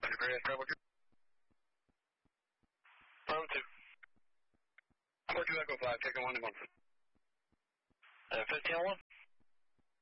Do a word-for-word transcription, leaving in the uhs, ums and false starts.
Round two. four two Echo five, taking one to one. Uh, fifteen oh one.